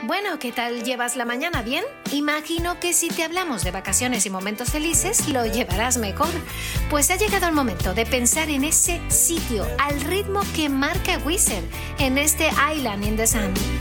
Bueno, ¿qué tal llevas la mañana? ¿Bien? Imagino que si te hablamos de vacaciones y momentos felices, lo llevarás mejor. Pues ha llegado el momento de pensar en ese sitio al ritmo que marca Weezer, en este Island in the Sun.